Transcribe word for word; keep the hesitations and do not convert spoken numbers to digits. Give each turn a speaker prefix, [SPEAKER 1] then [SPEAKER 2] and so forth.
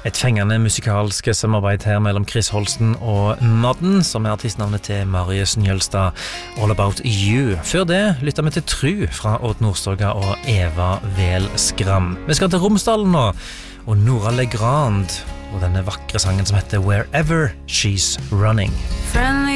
[SPEAKER 1] Et fengende musikalsk samarbeid her mellom Chris Holsten og Madden, som er artistnavnet til Marius Njølstad, All About You. Før det lytter vi til Tru fra Odd Nordstoga og Eva Vel Skram. Vi skal til Romsdalen nå, og Nora Legrand, og denne vakre sangen som heter Wherever She's Running.